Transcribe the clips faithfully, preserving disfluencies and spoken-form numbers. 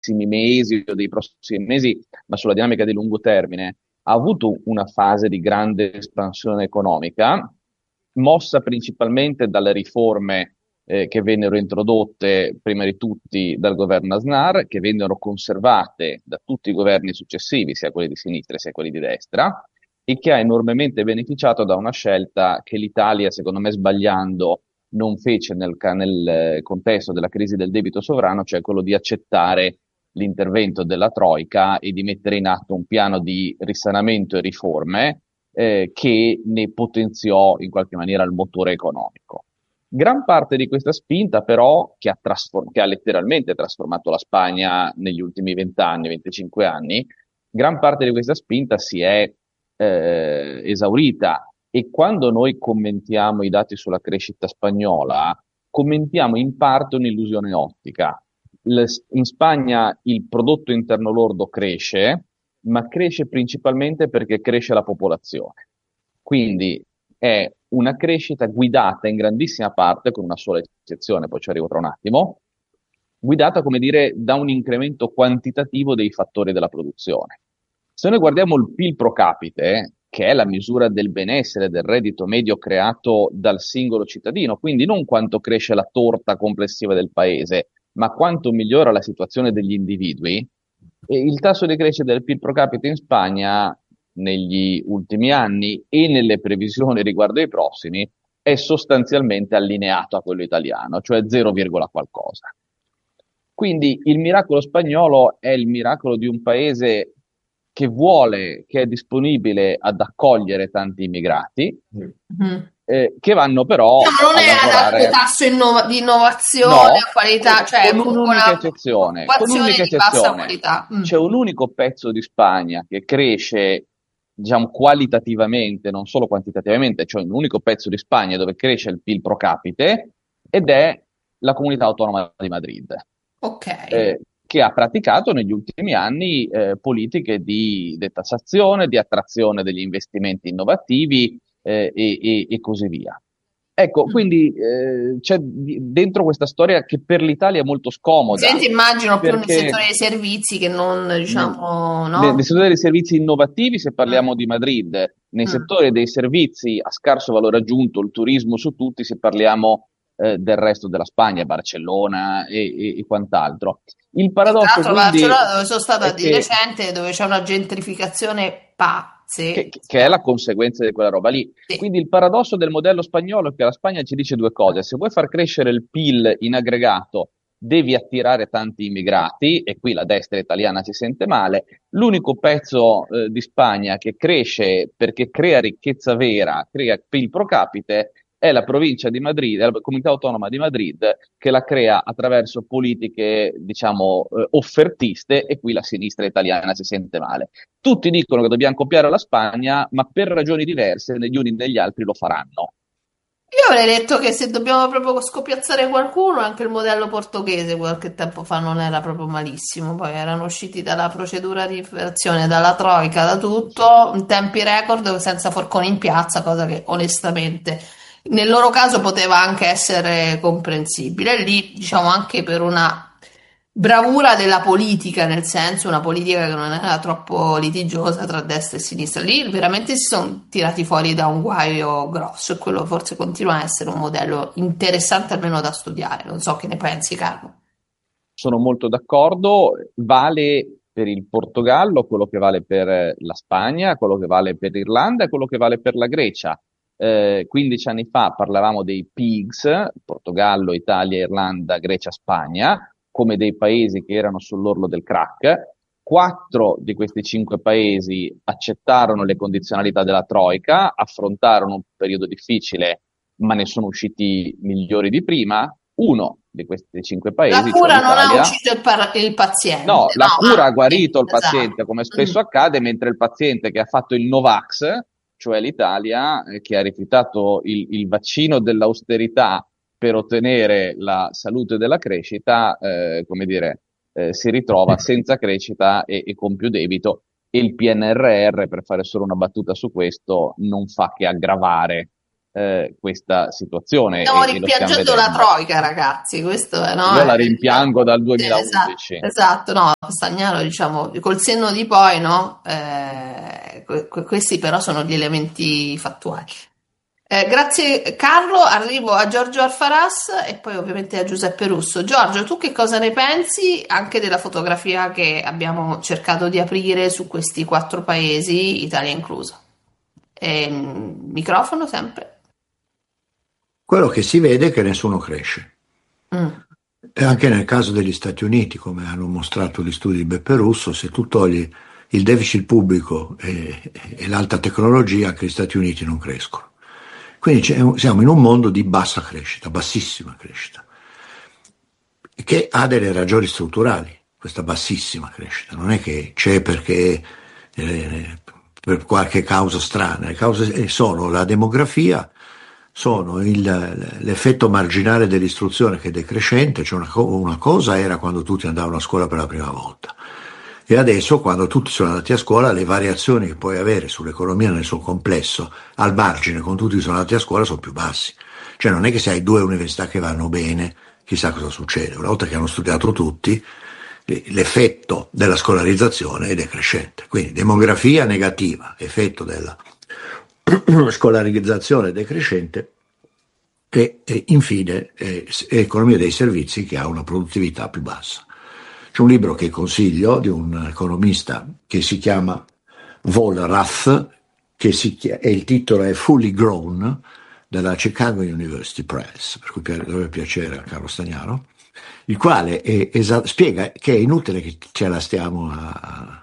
prossimi mesi o dei prossimi mesi, ma sulla dinamica di lungo termine, ha avuto una fase di grande espansione economica, mossa principalmente dalle riforme eh, che vennero introdotte prima di tutti dal governo Aznar, che vennero conservate da tutti i governi successivi, sia quelli di sinistra sia quelli di destra, e che ha enormemente beneficiato da una scelta che l'Italia, secondo me sbagliando, non fece nel, ca- nel contesto della crisi del debito sovrano, cioè quello di accettare l'intervento della Troica e di mettere in atto un piano di risanamento e riforme eh, che ne potenziò in qualche maniera il motore economico. Gran parte di questa spinta, però, che ha, trasform- che ha letteralmente trasformato la Spagna negli ultimi venti anni, venticinque anni, gran parte di questa spinta si è eh, esaurita. E quando noi commentiamo i dati sulla crescita spagnola, commentiamo in parte un'illusione ottica. L- in Spagna il prodotto interno lordo cresce, ma cresce principalmente perché cresce la popolazione. Quindi è una crescita guidata in grandissima parte, con una sola eccezione, poi ci arrivo tra un attimo, guidata, come dire, da un incremento quantitativo dei fattori della produzione. Se noi guardiamo il P I L pro capite, che è la misura del benessere, del reddito medio creato dal singolo cittadino, quindi non quanto cresce la torta complessiva del paese, ma quanto migliora la situazione degli individui, e il tasso di crescita del P I L pro capite in Spagna negli ultimi anni e nelle previsioni riguardo ai prossimi è sostanzialmente allineato a quello italiano, cioè zero, qualcosa. Quindi il miracolo spagnolo è il miracolo di un paese che vuole, che è disponibile ad accogliere tanti immigrati, Mhm. eh, che vanno però Diciamo, non a è ad alto lavorare. tasso innova- di innovazione No, a qualità, con, cioè con comunque un'unica una eccezione, con occupazione un'unica di bassa eccezione. qualità. Mm. C'è un unico pezzo di Spagna che cresce, diciamo, qualitativamente, non solo quantitativamente, cioè un unico pezzo di Spagna dove cresce il P I L pro capite, ed è la comunità autonoma di Madrid, Ok. eh, che ha praticato negli ultimi anni eh, politiche di detassazione, di attrazione degli investimenti innovativi eh, e, e- e così via. Ecco, Mm. quindi eh, c'è di- dentro questa storia che per l'Italia è molto scomoda, Senti, immagino più nel perché settore dei servizi che non, nel, diciamo, nel- nel no? settore dei servizi innovativi, se Mm. parliamo di Madrid, nei Mm. settori dei servizi a scarso valore aggiunto, il turismo su tutti, se parliamo eh, del resto della Spagna, Barcellona e, e- e quant'altro. Il Sì, tra paradosso l'altro quindi Barcellona dove sono stata è di che recente, dove c'è una gentrificazione che, che è pazzesca. la conseguenza di quella roba lì. Sì. Quindi il paradosso del modello spagnolo è che la Spagna ci dice due cose: se vuoi far crescere il P I L in aggregato, devi attirare tanti immigrati, e qui la destra italiana si sente male. L'unico pezzo eh, di Spagna che cresce perché crea ricchezza vera, crea P I L pro capite, è la provincia di Madrid, è la comunità autonoma di Madrid, che la crea attraverso politiche, diciamo, eh, offertiste, e qui la sinistra italiana si sente male. Tutti dicono che dobbiamo copiare la Spagna, ma per ragioni diverse negli uni e negli altri lo faranno. Io avrei detto che se dobbiamo proprio scopiazzare qualcuno, anche il modello portoghese qualche tempo fa non era proprio malissimo. Poi erano usciti dalla procedura di infrazione, dalla troica, da tutto, in tempi record, senza forconi in piazza, cosa che onestamente nel loro caso poteva anche essere comprensibile. Lì, diciamo, anche per una bravura della politica, nel senso, una politica che non era troppo litigiosa tra destra e sinistra. Lì veramente si sono tirati fuori da un guaio grosso e quello forse continua a essere un modello interessante almeno da studiare. Non so che ne pensi, Carlo. Sono molto d'accordo, vale per il Portogallo quello che vale per la Spagna, quello che vale per l'Irlanda e quello che vale per la Grecia. Eh, quindici anni fa parlavamo dei PIGS, Portogallo, Italia, Irlanda, Grecia, Spagna, come dei paesi che erano sull'orlo del crack. Quattro di questi cinque paesi accettarono le condizionalità della Troica, affrontarono un periodo difficile, ma ne sono usciti migliori di prima. Uno di questi cinque La paesi, cioè cura non ha l'Italia, ucciso il, par- il no, paziente, la no, cura ha anche, guarito il paziente, esatto. come Mm. spesso accade, mentre il paziente che ha fatto il Novax, cioè l'Italia, eh, che ha rifiutato il, il vaccino dell'austerità per ottenere la salute della crescita, eh, come dire, eh, si ritrova senza crescita e, e con più debito. E il P N R R, per fare solo una battuta su questo, non fa che aggravare eh, questa situazione. Stiamo E, e lo stiamo rimpiangendo la vedendo. troica, ragazzi, questo è, no? Io la È- rimpiango dal esatto, duemilaundici. esatto, no, Stagnaro, diciamo, col senno di poi, no? Eh, que- que- questi però sono gli elementi fattuali. Eh, grazie Carlo, arrivo a Giorgio Alfaras e poi ovviamente a Giuseppe Russo. Giorgio, tu che cosa ne pensi anche della fotografia che abbiamo cercato di aprire su questi quattro paesi, Italia inclusa? Ehm, microfono sempre. Quello che si vede è che nessuno cresce. Mm. E anche nel caso degli Stati Uniti, come hanno mostrato gli studi di Beppe Russo, se tu togli il deficit pubblico e, e l'alta tecnologia, anche gli Stati Uniti non crescono. Quindi c'è un- siamo in un mondo di bassa crescita, bassissima crescita, che ha delle ragioni strutturali, questa bassissima crescita. Non è che c'è perché eh, per qualche causa strana, le cause sono la demografia, sono il- l'effetto marginale dell'istruzione che è decrescente, cioè una, co- una cosa era quando tutti andavano a scuola per la prima volta e adesso quando tutti sono andati a scuola le variazioni che puoi avere sull'economia nel suo complesso al margine quando tutti sono andati a scuola sono più bassi, cioè non è che se hai due università che vanno bene chissà cosa succede, una volta che hanno studiato tutti l'effetto della scolarizzazione è decrescente, quindi demografia negativa, effetto della scolarizzazione decrescente e, e infine eh, economia dei servizi che ha una produttività più bassa. C'è un libro che consiglio di un economista che si chiama Vollrath, che si chia- e il titolo è Fully Grown, della Chicago University Press, per cui pi- dovrebbe piacere a Carlo Stagnaro, il quale è esa- spiega che è inutile che ce la stiamo a,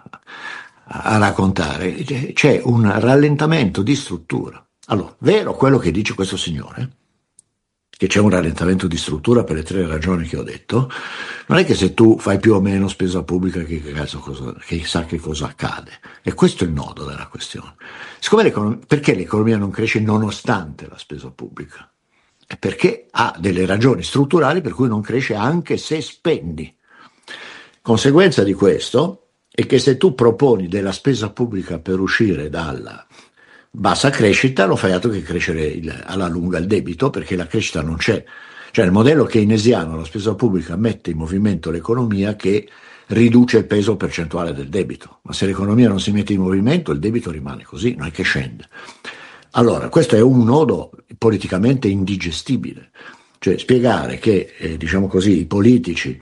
a raccontare, c'è un rallentamento di struttura. Allora, vero quello che dice questo signore, che c'è un rallentamento di struttura per le tre ragioni che ho detto, non è che se tu fai più o meno spesa pubblica che, cazzo, cosa, che sa che cosa accade. E questo è il nodo della questione. Siccome l'economia, perché l'economia non cresce nonostante la spesa pubblica? È perché ha delle ragioni strutturali per cui non cresce anche se spendi. Conseguenza di questo è che se tu proponi della spesa pubblica per uscire dalla bassa crescita, non fai altro che crescere il, alla lunga il debito, perché la crescita non c'è. Cioè nel modello keynesiano la spesa pubblica mette in movimento l'economia che riduce il peso percentuale del debito, ma se l'economia non si mette in movimento il debito rimane così, non è che scende. Allora, questo è un nodo politicamente indigestibile, cioè spiegare che, eh, diciamo così, i politici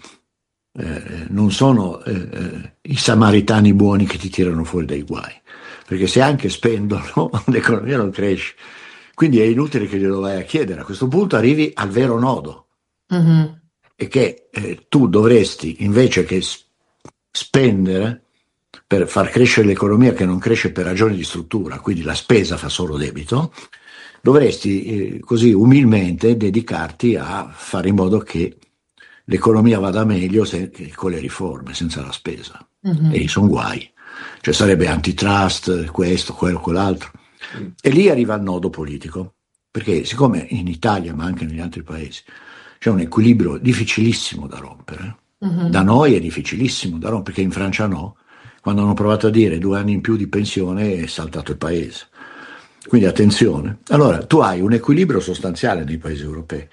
eh, non sono eh, eh, i samaritani buoni che ti tirano fuori dai guai, perché se anche spendono l'economia non cresce, quindi è inutile che glielo vai a chiedere. A questo punto arrivi al vero nodo, Mhm. e che eh, tu dovresti invece che s- spendere per far crescere l'economia che non cresce per ragioni di struttura, quindi la spesa fa solo debito, dovresti eh, così umilmente dedicarti a fare in modo che l'economia vada meglio se- con le riforme, senza la spesa. Mhm. E lì sono guai. Cioè sarebbe antitrust, questo, quello, quell'altro. E lì arriva il nodo politico, perché siccome in Italia, ma anche negli altri paesi, c'è un equilibrio difficilissimo da rompere, Mhm. da noi è difficilissimo da rompere, perché in Francia no, quando hanno provato a dire due anni in più di pensione è saltato il paese. Quindi attenzione. Allora, tu hai un equilibrio sostanziale nei paesi europei,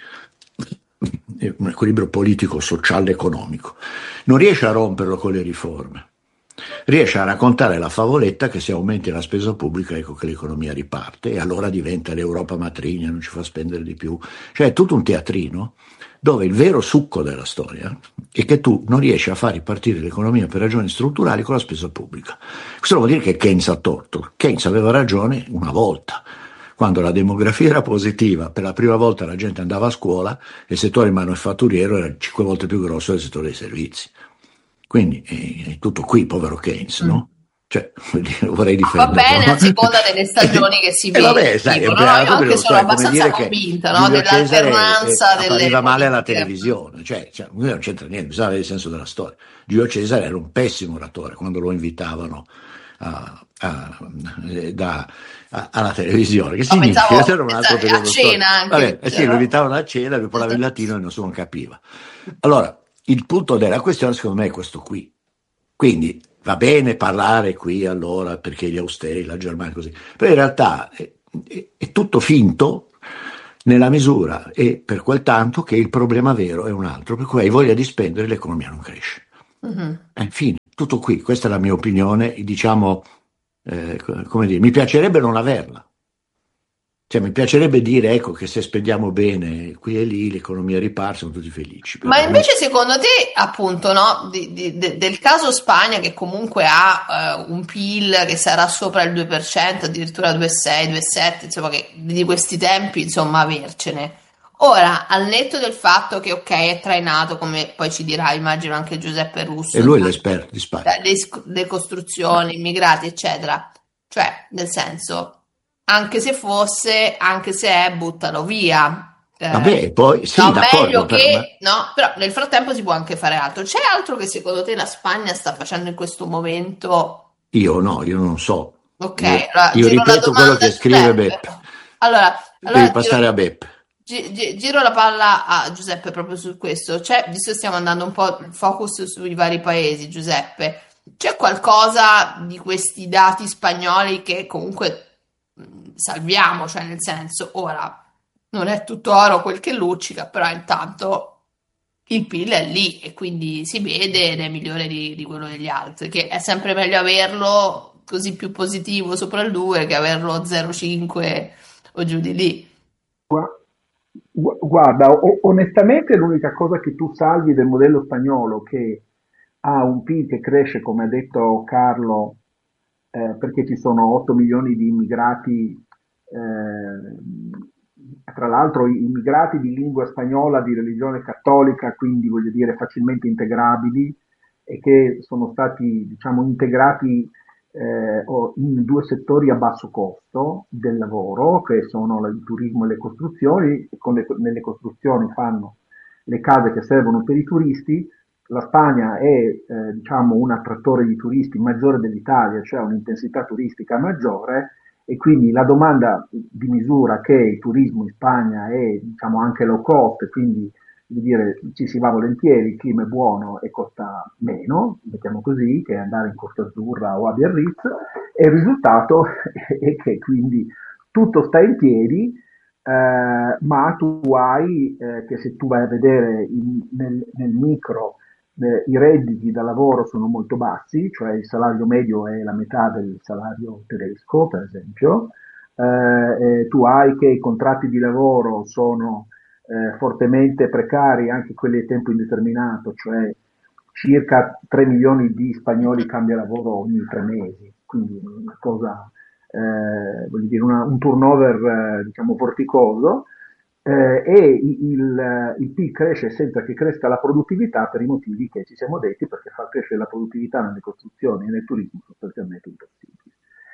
un equilibrio politico, sociale, economico. Non riesci a romperlo con le riforme. Riesce a raccontare la favoletta che se aumenti la spesa pubblica ecco che l'economia riparte e allora diventa l'Europa matrigna, non ci fa spendere di più. Cioè è tutto un teatrino dove il vero succo della storia è che tu non riesci a far ripartire l'economia per ragioni strutturali con la spesa pubblica. Questo vuol dire che Keynes ha torto. Keynes aveva ragione una volta, quando la demografia era positiva, per la prima volta la gente andava a scuola e il settore manifatturiero era cinque volte più grosso del settore dei servizi. Quindi è, è tutto qui, povero Keynes, Mm. no? Cioè, vorrei Va difenderlo. bene, no? a seconda delle stagioni che si E vabbè, sai, è vivono, un no? Io teatro che anche lo sono so, è come abbastanza dire che convinta, no? Giulio Cesare eh, Dell'alternanza delle appariva male alla politiche. televisione, cioè, cioè non c'entra niente, bisogna avere il senso della storia. Giulio Cesare era un pessimo oratore quando lo invitavano a, a, da, a, alla televisione, che No, significa pensavo che era un altro a periodo storico. cena anche. Vabbè, eh sì, lo invitavano a cena, lui parlava in latino e nessuno capiva. Allora, il punto della questione secondo me è questo qui. Quindi va bene parlare qui allora perché gli austeri, la Germania così, però in realtà è, è, è tutto finto nella misura e per quel tanto che il problema vero è un altro, per cui hai voglia di spendere, l'economia non cresce. Mhm. E infine, tutto qui, questa è la mia opinione, diciamo, eh, come dire, mi piacerebbe non averla. Cioè, mi piacerebbe dire, ecco, che se spendiamo bene qui e lì, l'economia riparte, siamo tutti felici. Ma Però non- invece secondo te, appunto, no, di- di- de- del caso Spagna che comunque ha eh, un P I L che sarà sopra il due per cento, addirittura due virgola sei, due virgola sette, insomma, che di questi tempi, insomma, avercene. Ora, al netto del fatto che, ok, è trainato, come poi ci dirà, immagino anche Giuseppe E Russo, lui è l'esperto di Spagna. dalle le costruzioni, immigrati, eccetera. Cioè, nel senso, anche se fosse, anche se è, buttalo via. Eh, Vabbè, poi sì, no, meglio d'accordo, però, ma che no, però nel frattempo si può anche fare altro. C'è altro che secondo te la Spagna sta facendo in questo momento? io no, io non so. Ok, Io, allora io giro la ripeto quello domanda a che scrive Giuseppe. Beppe. Allora, Devi allora giro, passare a Beppe. gi- gi- giro la palla a Giuseppe proprio su questo. C'è, visto che stiamo andando un po' il focus sui vari paesi, Giuseppe, c'è qualcosa di questi dati spagnoli che comunque mh, salviamo, cioè nel senso, ora non è tutto oro quel che luccica, però intanto il P I L è lì e quindi si vede ed è migliore di, di quello degli altri, che è sempre meglio averlo così più positivo sopra il due che averlo a zero virgola cinque o giù di lì. Gua- gu- Guarda, o- onestamente l'unica cosa che tu salvi del modello spagnolo che ha un P I L che cresce, come ha detto Carlo, eh, perché ci sono otto milioni di immigrati, eh, tra l'altro immigrati di lingua spagnola, di religione cattolica, quindi voglio dire facilmente integrabili e che sono stati, diciamo, integrati eh, o- in due settori a basso costo del lavoro, che sono il turismo e le costruzioni, e con le- nelle costruzioni fanno le case che servono per i turisti. La Spagna è eh, diciamo, un attrattore di turisti maggiore dell'Italia, cioè un'intensità turistica maggiore, e quindi la domanda di misura che il turismo in Spagna è diciamo, anche low cost, quindi di dire, ci si va volentieri, il clima è buono e costa meno, mettiamo così, che andare in Costa Azzurra o a Biarritz, e il risultato è che quindi tutto sta in piedi, eh, ma tu hai, eh, che se tu vai a vedere in- nel, nel micro, eh, i redditi da lavoro sono molto bassi, cioè il salario medio è la metà del salario tedesco, per esempio, eh, eh, tu hai che i contratti di lavoro sono eh, fortemente precari, anche quelli a tempo indeterminato, cioè circa tre milioni di spagnoli cambia lavoro ogni tre mesi, quindi una cosa, eh, voglio dire, una- un turnover eh, diciamo vorticoso, eh, e il, il P I L cresce senza che cresca la produttività per i motivi che ci siamo detti, perché far crescere la produttività nelle costruzioni e nel turismo è sostanzialmente impossibile.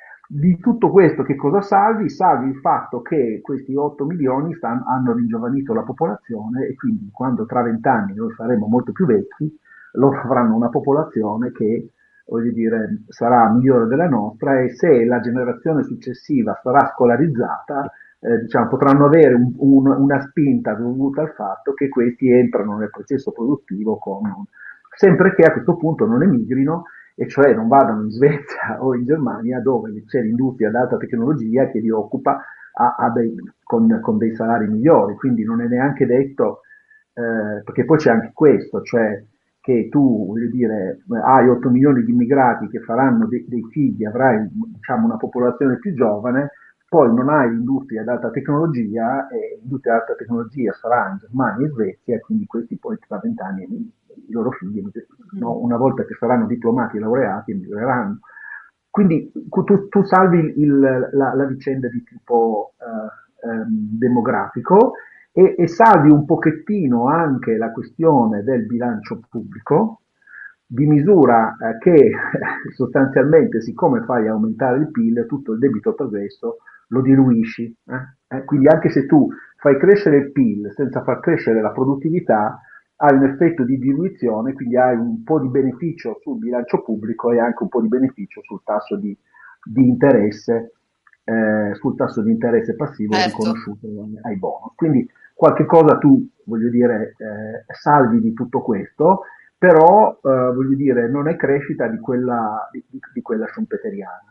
Di tutto questo che cosa salvi? Salvi il fatto che questi otto milioni stan- hanno ringiovanito la popolazione e quindi quando tra vent'anni noi saremo molto più vecchi, loro avranno una popolazione che, voglio dire, sarà migliore della nostra, e se la generazione successiva sarà scolarizzata, eh, diciamo, potranno avere un- un- una spinta dovuta al fatto che questi entrano nel processo produttivo con un- sempre che a questo punto non emigrino, e cioè non vadano in Svezia o in Germania dove c'è l'industria ad alta tecnologia che li occupa a- a dei- con, con dei salari migliori, quindi non è neanche detto, eh, perché poi c'è anche questo, cioè che tu, voglio dire, hai otto milioni di immigrati che faranno dei, dei figli, avrai diciamo, una popolazione più giovane, poi non hai l'industria ad alta tecnologia, e l'industria ad alta tecnologia sarà in Germania e Svezia, e quindi questi poi tra vent'anni i loro figli, no, una volta che saranno diplomati e laureati, migreranno. Quindi tu, tu salvi il- la, la vicenda di tipo eh, ehm, demografico, e, e salvi un pochettino anche la questione del bilancio pubblico, di misura eh, che sostanzialmente, siccome fai aumentare il P I L, tutto il debito progresso lo diluisci. eh. Eh, quindi anche se tu fai crescere il P I L senza far crescere la produttività, hai un effetto di diluizione, quindi hai un po' di beneficio sul bilancio pubblico e anche un po' di beneficio sul tasso di, di interesse, eh, sul tasso di interesse passivo Certo. riconosciuto ai bonus. Quindi qualche cosa tu, voglio dire, eh, salvi di tutto questo, però, eh, voglio dire, non è crescita di quella, di, di quella schumpeteriana.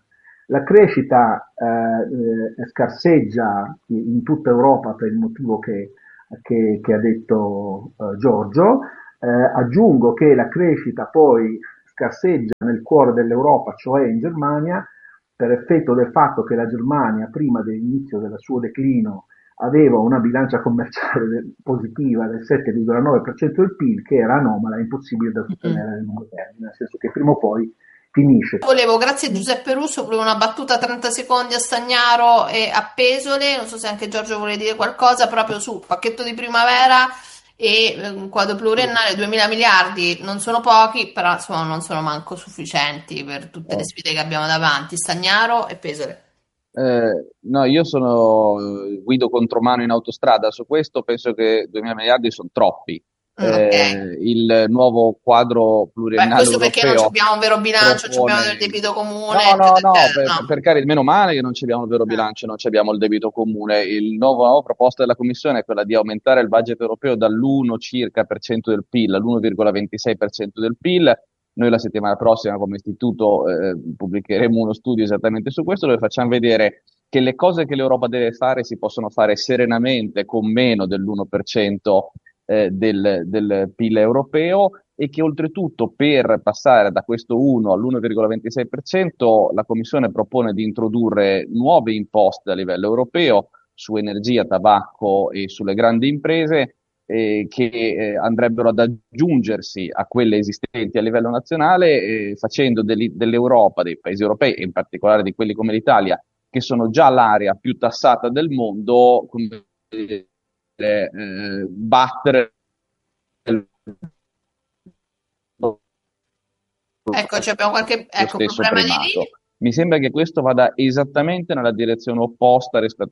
La crescita eh, eh, scarseggia in tutta Europa per il motivo che, che, che ha detto eh, Giorgio. Eh, aggiungo che la crescita poi scarseggia nel cuore dell'Europa, cioè in Germania, per effetto del fatto che la Germania, prima dell'inizio del suo declino, aveva una bilancia commerciale positiva del sette virgola nove per cento del P I L, che era anomala e impossibile da sostenere nel lungo termine, nel senso che prima o poi finisce. Volevo, grazie a Giuseppe Russo, volevo una battuta trenta secondi a Stagnaro e a Pesole, non so se anche Giorgio vuole dire qualcosa proprio sul pacchetto di primavera e un quadro pluriennale, duemila miliardi, non sono pochi, però insomma non sono manco sufficienti per tutte le sfide che abbiamo davanti, Stagnaro e Pesole. Eh, no, io sono guido contromano in autostrada, su questo penso che duemila miliardi sono troppi. Mm, ok. Eh, il nuovo quadro Beh, pluriennale questo perché non europeo abbiamo un vero bilancio, non abbiamo propone... del debito comune, No, no, eccetera, no, eccetera, per, no. per carità, meno male che non abbiamo il vero Ah. bilancio, non abbiamo il debito comune. Il nuovo, la nuova proposta della Commissione è quella di aumentare il budget europeo dall'uno circa per cento del P I L all'uno virgola ventisei per cento del P I L. Noi la settimana prossima come istituto eh, pubblicheremo uno studio esattamente su questo, dove facciamo vedere che le cose che l'Europa deve fare si possono fare serenamente con meno dell'uno per cento eh, del, del P I L europeo, e che oltretutto per passare da questo uno all'uno virgola ventisei per cento la Commissione propone di introdurre nuove imposte a livello europeo su energia, tabacco e sulle grandi imprese, eh, che eh, andrebbero ad aggiungersi a quelle esistenti a livello nazionale, eh, facendo dell'Europa, dei paesi europei e in particolare di quelli come l'Italia, che sono già l'area più tassata del mondo, come dire, eh, battere Ecco, cioè abbiamo qualche lo ecco, stesso problema di primato. lì. Mi sembra che questo vada esattamente nella direzione opposta rispetto.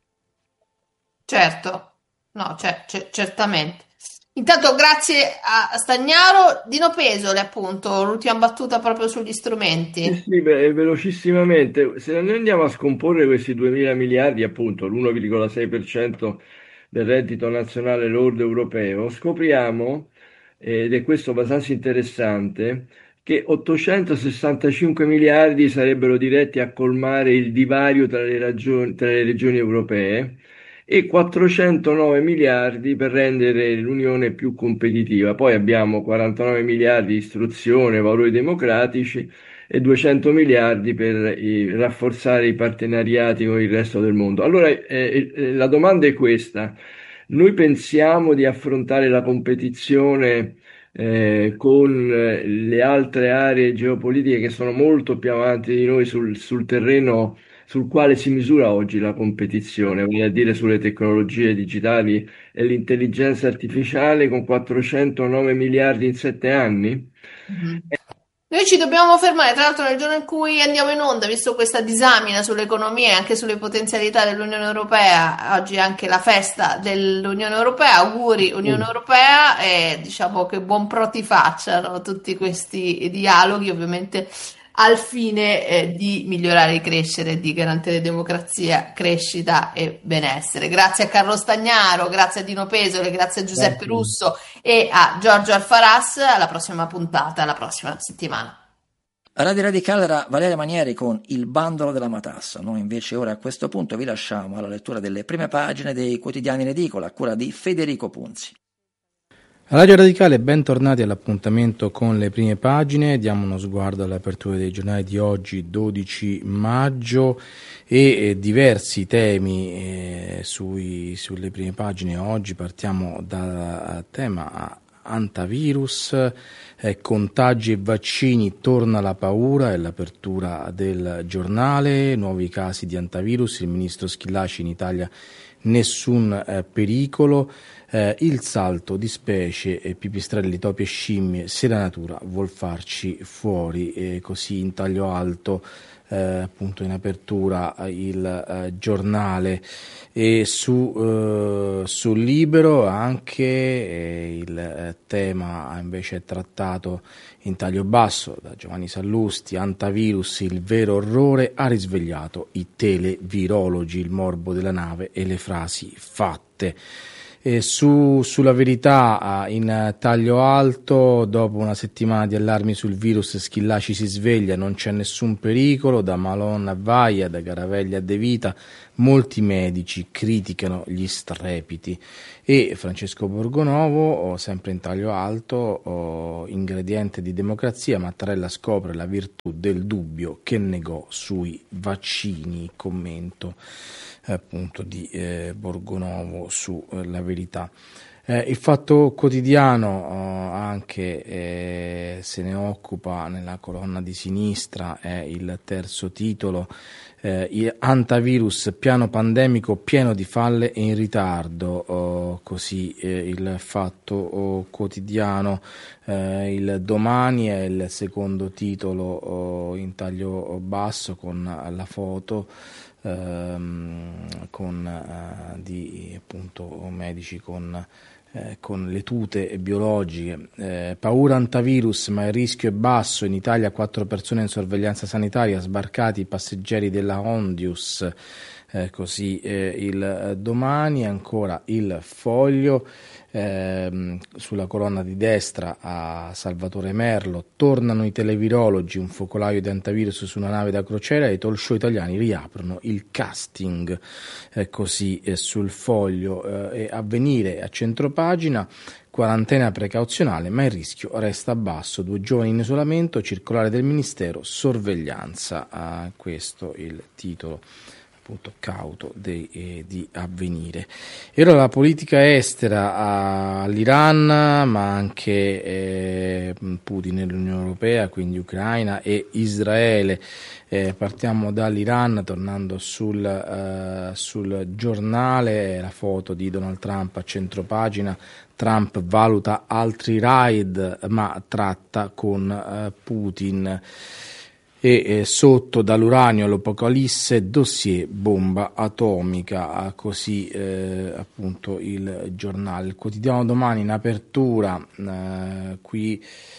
Certo, no, cioè, cer- certamente. Intanto grazie a Stagnaro, Dino Pesole, appunto, l'ultima battuta proprio sugli Sì, strumenti. sì, beh, velocissimamente, se noi andiamo a scomporre questi duemila miliardi, appunto l'uno virgola sei per cento del reddito nazionale lordo europeo, scopriamo, ed è questo abbastanza interessante, che ottocentosessantacinque miliardi sarebbero diretti a colmare il divario tra le ragioni- tra le regioni europee e quattrocentonove miliardi per rendere l'Unione più competitiva. Poi abbiamo quarantanove miliardi di istruzione, valori democratici e duecento miliardi per i- rafforzare i partenariati con il resto del mondo. Allora, eh, eh, la domanda è questa. Noi pensiamo di affrontare la competizione eh, con eh, le altre aree geopolitiche che sono molto più avanti di noi sul, sul terreno sul quale si misura oggi la competizione, voglio dire sulle tecnologie digitali e l'intelligenza artificiale, con quattrocentonove miliardi in sette anni? Mhm. Noi ci dobbiamo fermare, tra l'altro nel giorno in cui andiamo in onda, visto questa disamina sull'economia e anche sulle potenzialità dell'Unione Europea, oggi è anche la festa dell'Unione Europea, auguri Unione Europea e diciamo che buon pro ti facciano tutti questi dialoghi, ovviamente al fine eh, di migliorare e crescere, di garantire democrazia, crescita e benessere. Grazie a Carlo Stagnaro, grazie a Dino Pesole, grazie a Giuseppe Grazie. Russo e a Giorgio Alfaras. Alla prossima puntata, alla prossima settimana. Radio Radicale era Valeria Manieri con Il bandolo della matassa. Noi invece ora a questo punto vi lasciamo alla lettura delle prime pagine dei quotidiani in edicola a cura di Federico Punzi. Radio Radicale, bentornati all'appuntamento con le prime pagine. Diamo uno sguardo all'apertura dei giornali di oggi, dodici maggio, e eh, diversi temi eh, sui, sulle prime pagine. Oggi partiamo dal tema antivirus, eh, contagi e vaccini, torna la paura, è l'apertura del giornale, nuovi casi di antivirus, il ministro Schillaci, in Italia nessun eh, pericolo, eh, il salto di specie, eh, pipistrelli, topi e scimmie, se la natura vuol farci fuori, eh, così in taglio alto eh, appunto in apertura il eh, giornale. E su eh, sul Libero anche eh, il eh, tema invece è trattato in taglio basso da Giovanni Sallusti. Antivirus, il vero orrore, ha risvegliato i televirologi, il morbo della nave e le frasi fatte. E su, sulla Verità, in taglio alto, dopo una settimana di allarmi sul virus, Schillaci si sveglia, non c'è nessun pericolo, da Malone a Vaia, da Garaveglia a De Vita, molti medici criticano gli strepiti. E Francesco Borgonovo, sempre in taglio alto, ingrediente di democrazia, Mattarella scopre la virtù del dubbio che negò sui vaccini, commento appunto di eh, Borgonovo su eh, La Verità. Eh, il Fatto Quotidiano eh, anche eh, se ne occupa nella colonna di sinistra, è il terzo titolo, eh, antivirus, piano pandemico pieno di falle e in ritardo, oh, così eh, il Fatto oh, Quotidiano. Eh, il Domani è il secondo titolo oh, in taglio basso con la foto ehm, con, eh, di appunto medici con Eh, con le tute biologiche. Eh, paura antivirus, ma il rischio è basso. In Italia quattro persone in sorveglianza sanitaria, sbarcati i passeggeri della Hondius. Eh, così eh, il Domani, ancora il Foglio. Eh, sulla colonna di destra a Salvatore Merlo, tornano i televirologi, un focolaio di antivirus su una nave da crociera, e i talk show italiani riaprono il casting, eh, così eh, sul Foglio. Eh, e Avvenire a centropagina, quarantena precauzionale ma il rischio resta basso, due giovani in isolamento, circolare del Ministero, sorveglianza, ah, questo il titolo appunto cauto de, eh, di Avvenire. E ora la politica estera all'Iran, ma anche eh, Putin nell'Unione Europea, quindi Ucraina e Israele. Eh, partiamo dall'Iran, tornando sul, eh, sul giornale, la foto di Donald Trump a centropagina. Trump valuta altri raid ma tratta con eh, Putin. E eh, sotto, dall'uranio all'apocalisse, dossier bomba atomica, così eh, appunto il giornale. Il quotidiano Domani in apertura, eh, qui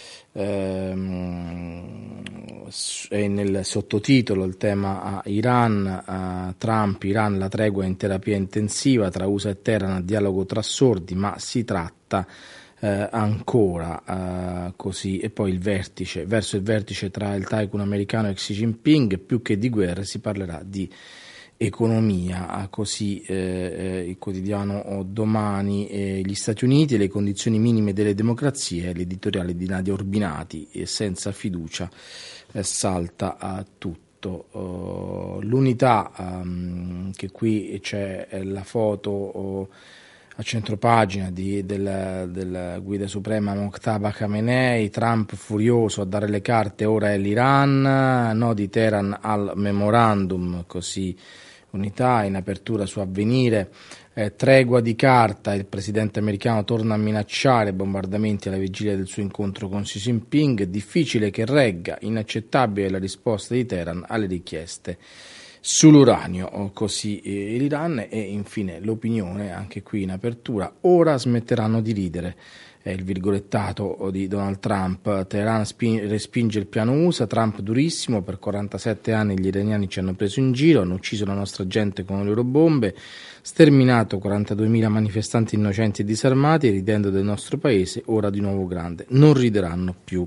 ehm, è nel sottotitolo il tema a Iran, a Trump, Iran, la tregua in terapia intensiva tra U S A e Teheran, dialogo tra sordi, ma si tratta Eh, ancora eh, così. E poi il vertice, verso il vertice tra il tycoon americano e Xi Jinping, più che di guerra si parlerà di economia, così eh, il quotidiano Domani. Eh, gli Stati Uniti e le condizioni minime delle democrazie, l'editoriale di Nadia Urbinati, e senza fiducia eh, salta a tutto. Uh, l'Unità, um, che qui c'è la foto uh, a centropagina di, del, del guida suprema Mojtaba Khamenei, Trump furioso a dare le carte, ora è l'Iran, no di Teheran al memorandum, così Unità. In apertura su Avvenire, eh, tregua di carta, il presidente americano torna a minacciare bombardamenti alla vigilia del suo incontro con Xi Jinping, difficile che regga, inaccettabile la risposta di Teheran alle richieste sull'uranio, così eh, l'Iran. E infine l'Opinione, anche qui in apertura, ora smetteranno di ridere, è il virgolettato di Donald Trump. Teheran spin- respinge il piano U S A, Trump durissimo, per quarantasette anni gli iraniani ci hanno preso in giro, hanno ucciso la nostra gente con le loro bombe, sterminato quarantaduemila manifestanti innocenti e disarmati, ridendo del nostro paese, ora di nuovo grande, non rideranno più.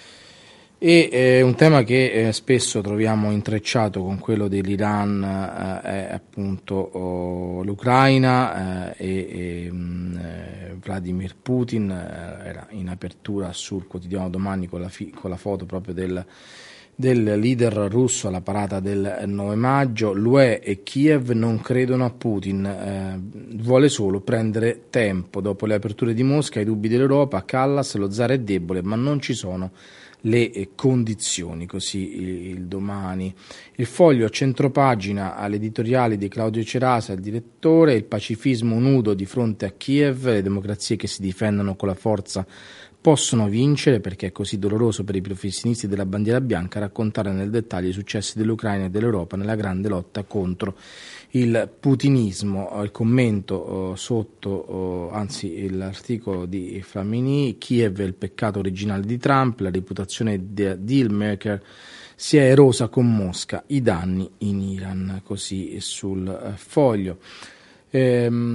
E eh, un tema che eh, spesso troviamo intrecciato con quello dell'Iran eh, è appunto oh, l'Ucraina eh, e, e mh, Vladimir Putin. Eh, era in apertura sul quotidiano Domani con la, fi- con la foto proprio del, del leader russo alla parata del nove maggio. L'U E e Kiev non credono a Putin, eh, vuole solo prendere tempo. Dopo le aperture di Mosca, i dubbi dell'Europa, Callas, lo zar è debole ma non ci sono le condizioni, così il, il Domani. Il Foglio a centropagina all'editoriale di Claudio Cerasa, il direttore, il pacifismo nudo di fronte a Kiev, le democrazie che si difendono con la forza possono vincere, perché è così doloroso per i professionisti della bandiera bianca raccontare nel dettaglio i successi dell'Ucraina e dell'Europa nella grande lotta contro il putinismo. Il commento uh, sotto, uh, anzi l'articolo di Flamini, Kiev è il peccato originale di Trump, la reputazione di dealmaker si è erosa con Mosca, i danni in Iran, così sul uh, Foglio. Ehm,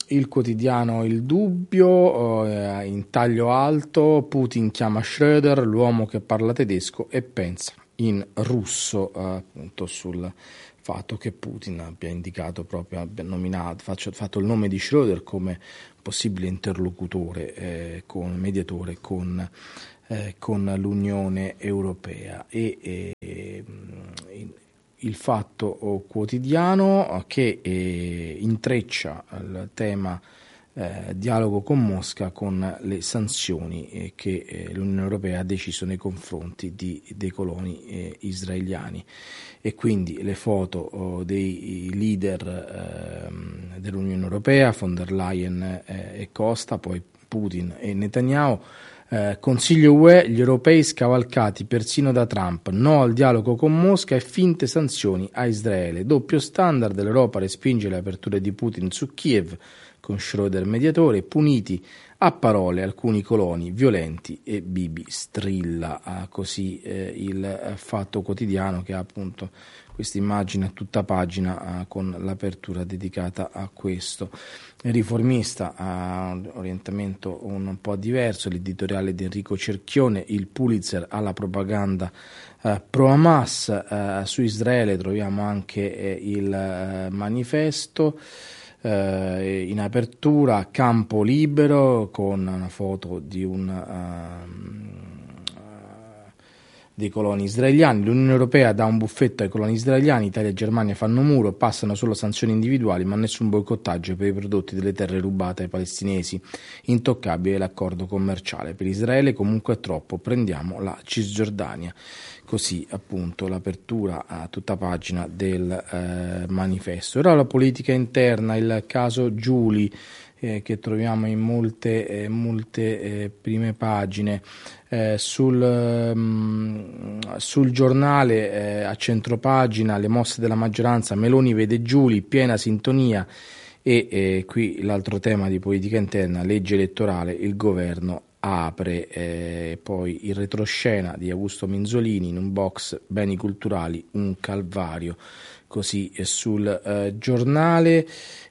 il quotidiano Il Dubbio, eh, in taglio alto, Putin chiama Schröder, l'uomo che parla tedesco e pensa in russo, eh, appunto sul fatto che Putin abbia indicato proprio, abbia nominato, faccio, fatto il nome di Schröder come possibile interlocutore, eh, con mediatore con, eh, con l'Unione Europea. E, e in, il Fatto Quotidiano che eh, intreccia il tema eh, dialogo con Mosca con le sanzioni eh, che eh, l'Unione Europea ha deciso nei confronti di, dei coloni eh, israeliani, e quindi le foto oh, dei leader eh, dell'Unione Europea, von der Leyen eh, e Costa, poi Putin e Netanyahu. Eh, Consiglio U E, gli europei scavalcati persino da Trump, no al dialogo con Mosca e finte sanzioni a Israele, doppio standard, l'Europa respinge le aperture di Putin su Kiev con Schröder mediatore, puniti a parole alcuni coloni violenti e Bibi strilla, ah, così eh, il Fatto Quotidiano, che ha appunto questa immagine a tutta pagina ah, con l'apertura dedicata a questo. Il Riformista ha un orientamento un po' diverso, l'editoriale di Enrico Cerchione, il Pulitzer alla propaganda eh, pro Hamas, eh, su Israele troviamo anche eh, il eh, manifesto. Uh, in apertura Campo Libero con una foto di un uh, uh, dei coloni israeliani. L'Unione Europea dà un buffetto ai coloni israeliani, Italia e Germania fanno muro, passano solo sanzioni individuali ma nessun boicottaggio per i prodotti delle terre rubate ai palestinesi, intoccabile l'accordo commerciale, per Israele comunque è troppo, prendiamo la Cisgiordania. Così appunto l'apertura a tutta pagina del eh, manifesto. Ora la politica interna, il caso Giuli, eh, che troviamo in molte, eh, molte eh, prime pagine. Eh, sul, um, sul giornale eh, a centropagina le mosse della maggioranza, Meloni vede Giuli, piena sintonia, e eh, qui l'altro tema di politica interna, legge elettorale, il governo apre, eh, poi il retroscena di Augusto Minzolini, in un box beni culturali, un calvario, così eh, sul eh, giornale,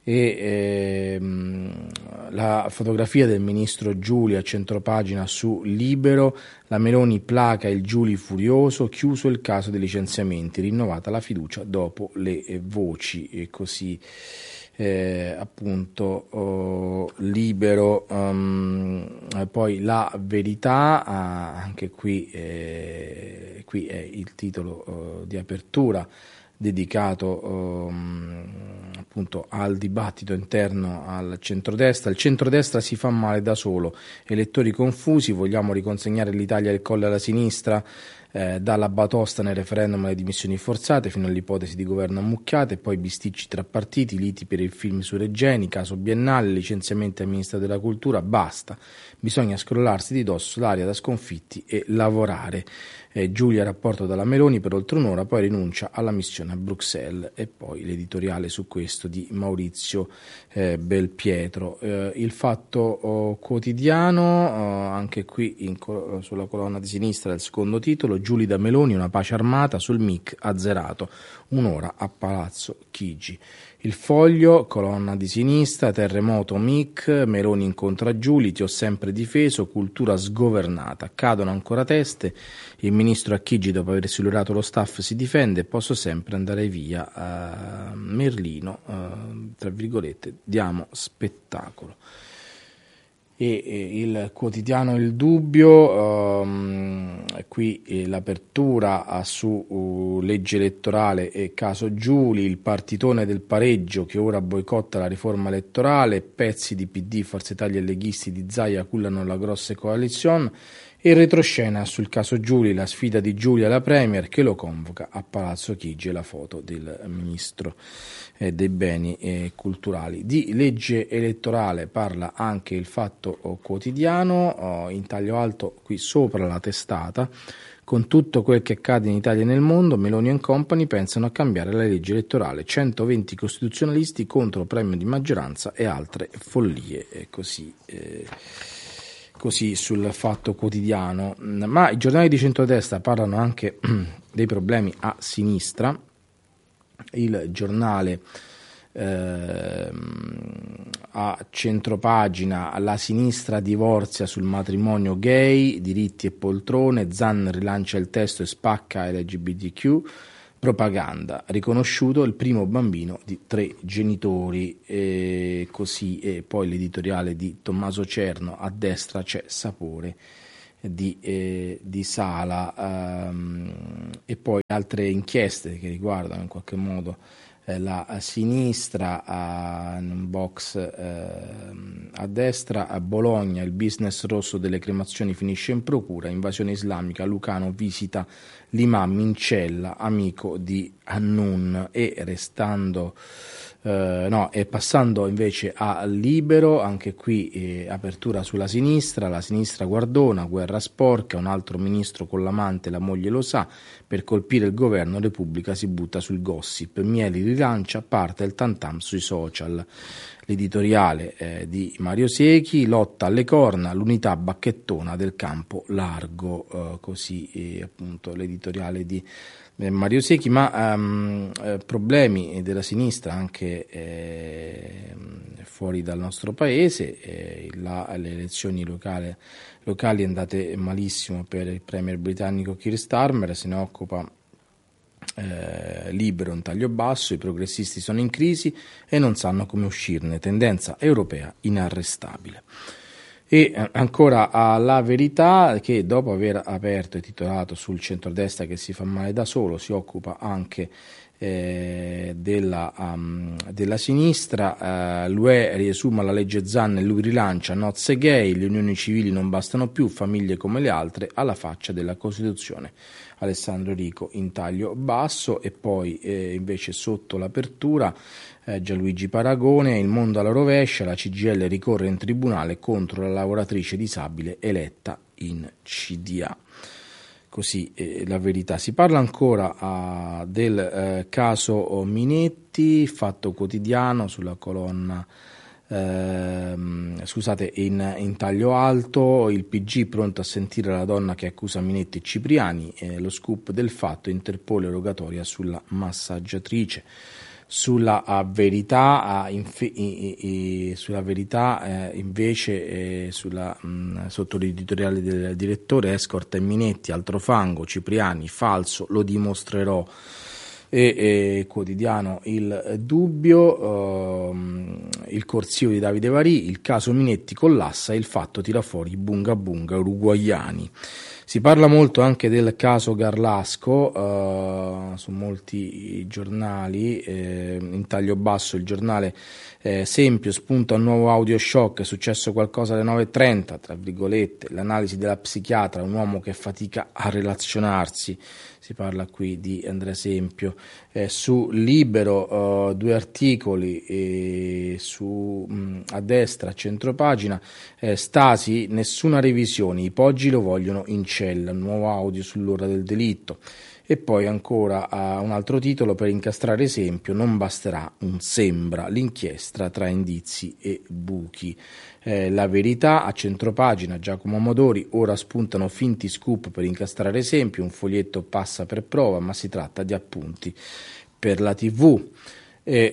e ehm, la fotografia del ministro Giuli a centropagina su Libero, la Meloni placa il Giuli furioso, chiuso il caso dei licenziamenti, rinnovata la fiducia dopo le eh, voci, e così Eh, appunto oh, Libero. Um, poi La Verità, ah, anche qui, eh, qui è il titolo oh, di apertura dedicato um, appunto al dibattito interno al centrodestra. Il centrodestra si fa male da solo, elettori confusi, vogliamo riconsegnare l'Italia al colle alla sinistra, eh, dalla batosta nel referendum alle dimissioni forzate fino all'ipotesi di governo ammucchiate, poi bisticci tra partiti, liti per il film su Regeni, caso Biennale, licenziamenti al Ministero della Cultura, basta, bisogna scrollarsi di dosso l'aria da sconfitti e lavorare. Eh, Giulia rapporto dalla Meloni per oltre un'ora, poi rinuncia alla missione a Bruxelles, e poi l'editoriale su questo di Maurizio eh, Belpietro. Eh, il Fatto oh, Quotidiano, oh, anche qui in, sulla colonna di sinistra il secondo titolo, Giuli da Meloni, una pace armata, sul M I C azzerato, un'ora a Palazzo Chigi. Il Foglio, colonna di sinistra, terremoto M I C, Meloni incontra Giuli, ti ho sempre difeso, cultura sgovernata, cadono ancora teste, il ministro Chigi dopo aver silurato lo staff si difende, posso sempre andare via, uh, Merlino, uh, tra virgolette, diamo spettacolo. E, e il quotidiano Il Dubbio, um, qui eh, l'apertura su uh, legge elettorale e caso Giuli, il partitone del pareggio che ora boicotta la riforma elettorale, pezzi di P D, Forza Italia e leghisti di Zaia cullano la grossa coalizione, e il retroscena sul caso Giuli, la sfida di Giulia alla Premier che lo convoca a Palazzo Chigi, e la foto del ministro eh, dei beni eh, culturali. Di legge elettorale parla anche il Fatto Quotidiano, oh, in taglio alto qui sopra la testata, con tutto quel che accade in Italia e nel mondo, Meloni and Company pensano a cambiare la legge elettorale, centoventi costituzionalisti contro premio di maggioranza e altre follie, e così eh, così sul Fatto Quotidiano. Ma i giornali di centrodestra parlano anche dei problemi a sinistra. Il giornale Eh, a centropagina la sinistra divorzia sul matrimonio gay, diritti e poltrone, Zan rilancia il testo e spacca L G B T Q, propaganda, riconosciuto il primo bambino di tre genitori, e così, e poi l'editoriale di Tommaso Cerno, a destra c'è sapore di, eh, di Sala, ehm, e poi altre inchieste che riguardano in qualche modo eh, la a sinistra, a, in un box eh, a destra, a Bologna il business rosso delle cremazioni finisce in procura, invasione islamica, Lucano visita l'imam in cella, amico di Hannun, e restando Uh, no, e passando invece a Libero, anche qui eh, apertura sulla sinistra, la sinistra guardona, guerra sporca, un altro ministro con l'amante, la moglie lo sa, per colpire il governo Repubblica si butta sul gossip, Mieli rilancia, parte il tantam sui social. L'editoriale eh, di Mario Secchi, lotta alle corna, l'unità bacchettona del campo largo, uh, così eh, appunto l'editoriale di Mario Secchi, ma um, eh, problemi della sinistra anche eh, fuori dal nostro paese, eh, la, le elezioni locali, locali andate malissimo per il premier britannico Keir Starmer, se ne occupa eh, Libero, un taglio basso, i progressisti sono in crisi e non sanno come uscirne, tendenza europea inarrestabile. E ancora alla Verità, che dopo aver aperto e titolato sul centrodestra che si fa male da solo, si occupa anche eh, della, um, della sinistra. eh, l'U E riesuma la legge Zan e lui rilancia nozze gay, le unioni civili non bastano più, famiglie come le altre, alla faccia della Costituzione. Alessandro Rico in taglio basso, e poi eh, invece sotto l'apertura Eh, Gianluigi Paragone, il mondo alla rovescia, la C G I L ricorre in tribunale contro la lavoratrice disabile eletta in C D A. Così eh, la Verità. Si parla ancora ah, del eh, caso Minetti, Fatto Quotidiano sulla colonna eh, scusate in, in taglio alto, il P G pronto a sentire la donna che accusa Minetti e Cipriani, eh, lo scoop del Fatto, Interpol rogatoria sulla massaggiatrice. Sulla uh, verità, uh, inf- i- i- sulla verità eh, invece eh, sulla, mh, sotto l'editoriale del direttore, escort e Minetti, altro fango, Cipriani, falso, lo dimostrerò. E, e quotidiano Il Dubbio, uh, il corsivo di Davide Varì, il caso Minetti collassa, il Fatto tira fuori bunga bunga uruguaiani. Si parla molto anche del caso Garlasco uh, su molti giornali, eh, in taglio basso il giornale eh, Sempio, spunta un nuovo audio shock, è successo qualcosa alle nove e trenta, tra virgolette, l'analisi della psichiatra, un uomo che fatica a relazionarsi, si parla qui di Andrea Sempio. Eh, su Libero uh, due articoli, eh, su, mh, a destra, a centropagina, eh, Stasi, nessuna revisione, i Poggi lo vogliono in cella, nuovo audio sull'ora del delitto. E poi ancora uh, un altro titolo per incastrare Esempio, non basterà un sembra, l'inchiesta tra indizi e buchi. Eh, la Verità, a centropagina, Giacomo Amodori, ora spuntano finti scoop per incastrare Esempio, un foglietto passa per prova, ma si tratta di appunti per la tivù. E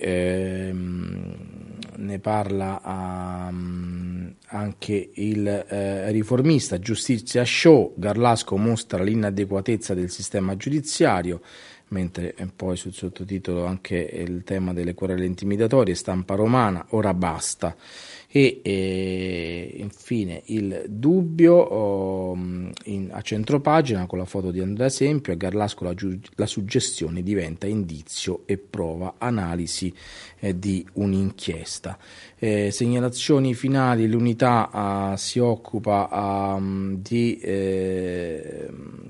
ehm, ne parla um, anche il eh, Riformista, giustizia show, Garlasco mostra l'inadeguatezza del sistema giudiziario, mentre poi sul sottotitolo anche il tema delle querele intimidatorie, Stampa Romana, ora basta. E eh, infine Il Dubbio, oh, in, a centropagina con la foto di Andrea Sempio, a Garlasco la, giu- la suggestione diventa indizio e prova, analisi eh, di un'inchiesta. Eh, segnalazioni finali, l'Unità uh, si occupa uh, di, eh,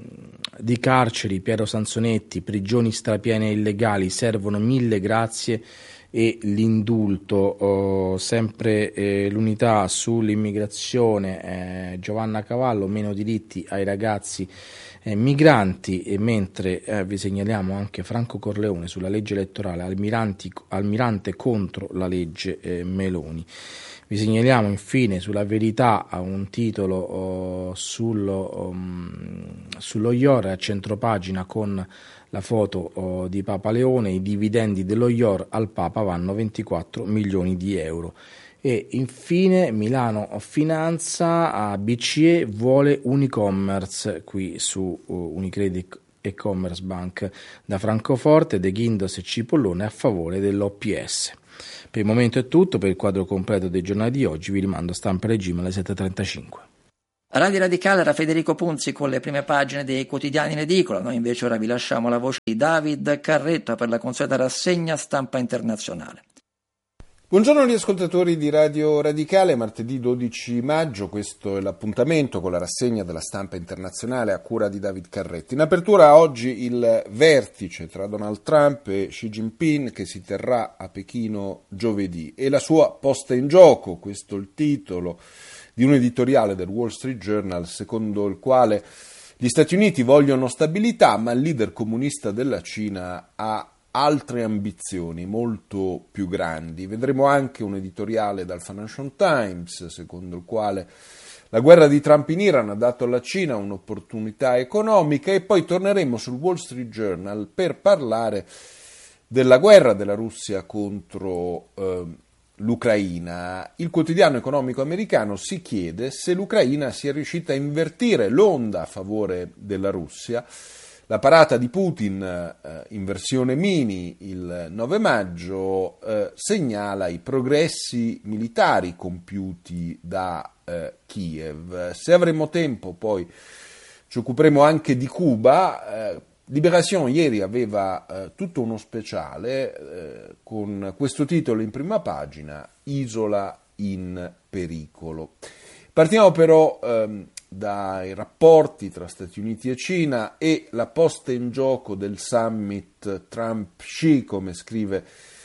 di carceri, Piero Sansonetti, prigioni strapiene e illegali, servono mille grazie e l'indulto. Oh, sempre eh, l'Unità sull'immigrazione, eh, Giovanna Cavallo, meno diritti ai ragazzi eh, migranti, e mentre eh, vi segnaliamo anche Franco Corleone sulla legge elettorale, almiranti, almirante contro la legge eh, Meloni. Vi segnaliamo infine sulla Verità un titolo oh, sullo, um, sullo I O R a centropagina con la foto oh, di Papa Leone, i dividendi dello I O R al Papa avanno ventiquattro milioni di euro. E infine Milano Finanza, a B C E vuole Unicommerce, qui su uh, Unicredit e Commerce Bank da Francoforte, De Guindos e Cipollone a favore dell'O P S. Per il momento è tutto. Per il quadro completo dei giornali di oggi vi rimando a Stampa Regime alle sette e trentacinque. Radio Radicale era Federico Punzi con le prime pagine dei quotidiani in edicola. Noi invece ora vi lasciamo la voce di David Carretto per la consueta rassegna Stampa Internazionale. Buongiorno agli ascoltatori di Radio Radicale, martedì dodici maggio, questo è l'appuntamento con la rassegna della Stampa Internazionale a cura di David Carretti. In apertura oggi il vertice tra Donald Trump e Xi Jinping che si terrà a Pechino giovedì e la sua posta in gioco, questo è il titolo di un editoriale del Wall Street Journal secondo il quale gli Stati Uniti vogliono stabilità ma il leader comunista della Cina ha altre ambizioni molto più grandi. Vedremo anche un editoriale dal Financial Times secondo il quale la guerra di Trump in Iran ha dato alla Cina un'opportunità economica e poi torneremo sul Wall Street Journal per parlare della guerra della Russia contro eh, l'Ucraina. Il quotidiano economico americano si chiede se l'Ucraina sia riuscita a invertire l'onda a favore della Russia. La parata di Putin eh, in versione mini il nove maggio eh, segnala i progressi militari compiuti da eh, Kiev. Se avremo tempo poi ci occuperemo anche di Cuba. Eh, Libération ieri aveva eh, tutto uno speciale eh, con questo titolo in prima pagina, Isola in pericolo. Partiamo però ehm, dai rapporti tra Stati Uniti e Cina e la posta in gioco del summit Trump-Xi, come scrive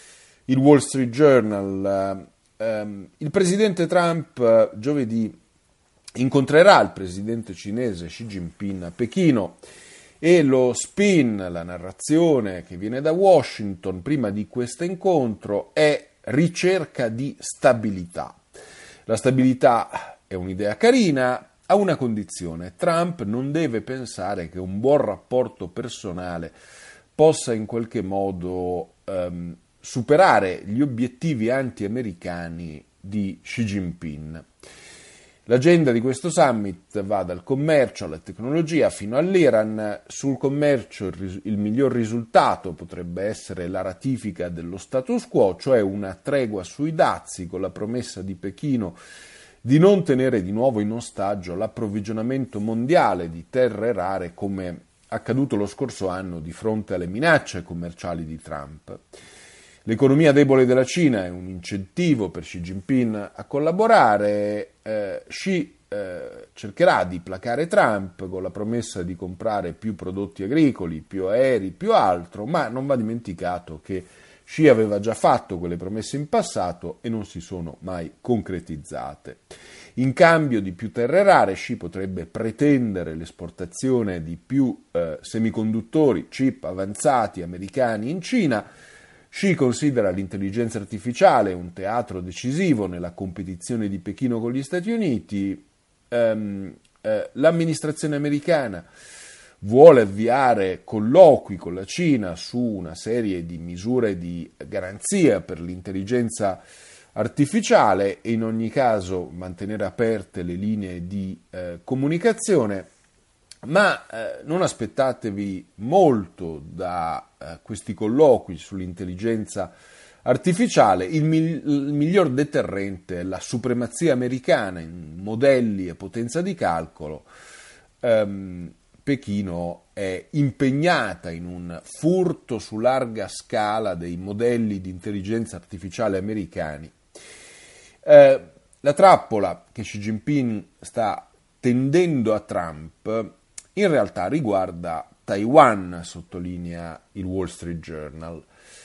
il Wall Street Journal. Um, il presidente Trump uh, giovedì incontrerà il presidente cinese Xi Jinping a Pechino e lo spin, la narrazione che viene da Washington prima di questo incontro è ricerca di stabilità. La stabilità è un'idea carina, a una condizione: Trump non deve pensare che un buon rapporto personale possa in qualche modo um, superare gli obiettivi anti-americani di Xi Jinping. L'agenda di questo summit va dal commercio alla tecnologia fino all'Iran. Sul commercio il, ris- il miglior risultato potrebbe essere la ratifica dello status quo, cioè una tregua sui dazi con la promessa di Pechino di non tenere di nuovo in ostaggio l'approvvigionamento mondiale di terre rare come accaduto lo scorso anno di fronte alle minacce commerciali di Trump. L'economia debole della Cina è un incentivo per Xi Jinping a collaborare. Eh, Xi eh, cercherà di placare Trump con la promessa di comprare più prodotti agricoli, più aerei, più altro, ma non va dimenticato che Xi aveva già fatto quelle promesse in passato e non si sono mai concretizzate. In cambio di più terre rare, Xi potrebbe pretendere l'esportazione di più eh, semiconduttori, chip avanzati americani in Cina. Xi considera l'intelligenza artificiale un teatro decisivo nella competizione di Pechino con gli Stati Uniti. Um, eh, l'amministrazione americana vuole avviare colloqui con la Cina su una serie di misure di garanzia per l'intelligenza artificiale e in ogni caso mantenere aperte le linee di eh, comunicazione, ma eh, non aspettatevi molto da eh, questi colloqui sull'intelligenza artificiale. Il, mi- il miglior deterrente è la supremazia americana in modelli e potenza di calcolo. Um, Pechino è impegnata in un furto su larga scala dei modelli di intelligenza artificiale americani. Eh, la trappola che Xi Jinping sta tendendo a Trump in realtà riguarda Taiwan, sottolinea il Wall Street Journal.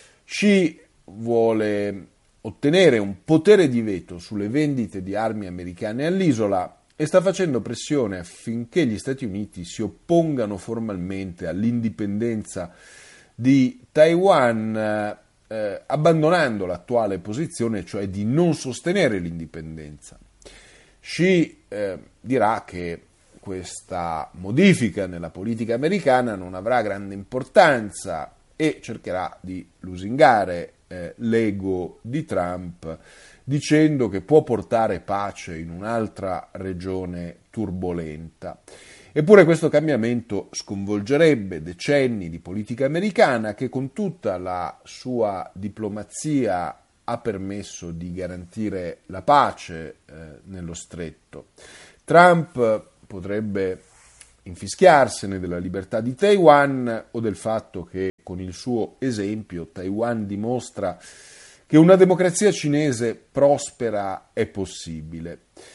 Xi vuole ottenere un potere di veto sulle vendite di armi americane all'isola e sta facendo pressione affinché gli Stati Uniti si oppongano formalmente all'indipendenza di Taiwan, eh, abbandonando l'attuale posizione, cioè di non sostenere l'indipendenza. Xi eh, dirà che questa modifica nella politica americana non avrà grande importanza e cercherà di lusingare eh, l'ego di Trump, dicendo che può portare pace in un'altra regione turbolenta. Eppure questo cambiamento sconvolgerebbe decenni di politica americana che con tutta la sua diplomazia ha permesso di garantire la pace eh, nello stretto. Trump potrebbe infischiarsene della libertà di Taiwan o del fatto che con il suo esempio Taiwan dimostra che una democrazia cinese prospera è possibile.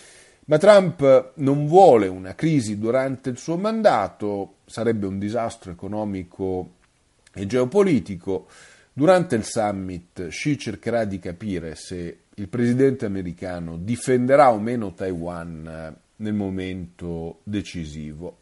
Ma Trump non vuole una crisi durante il suo mandato, sarebbe un disastro economico e geopolitico. Durante il summit Xi cercherà di capire se il presidente americano difenderà o meno Taiwan nel momento decisivo.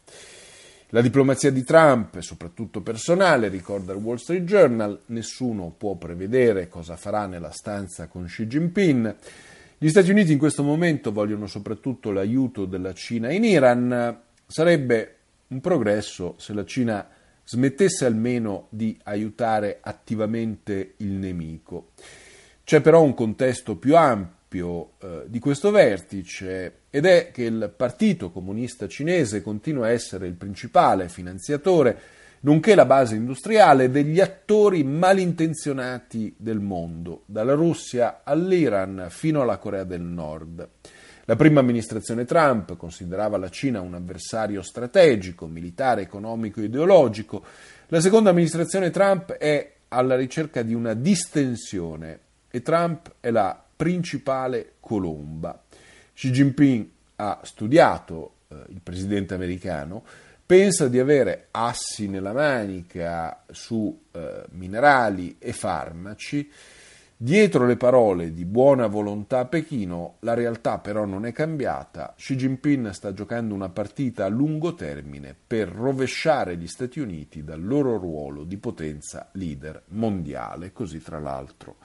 La diplomazia di Trump è soprattutto personale, ricorda il Wall Street Journal, nessuno può prevedere cosa farà nella stanza con Xi Jinping. Gli Stati Uniti in questo momento vogliono soprattutto l'aiuto della Cina in Iran. Sarebbe un progresso se la Cina smettesse almeno di aiutare attivamente il nemico. C'è però un contesto più ampio eh, di questo vertice ed è che il Partito Comunista Cinese continua a essere il principale finanziatore, nonché la base industriale degli attori malintenzionati del mondo, dalla Russia all'Iran fino alla Corea del Nord. La prima amministrazione Trump considerava la Cina un avversario strategico, militare, economico e ideologico. La seconda amministrazione Trump è alla ricerca di una distensione e Trump è la principale colomba. Xi Jinping ha studiato eh, il presidente americano, pensa di avere assi nella manica su eh, minerali e farmaci. Dietro le parole di buona volontà a Pechino, la realtà però non è cambiata. Xi Jinping sta giocando una partita a lungo termine per rovesciare gli Stati Uniti dal loro ruolo di potenza leader mondiale, così tra l'altro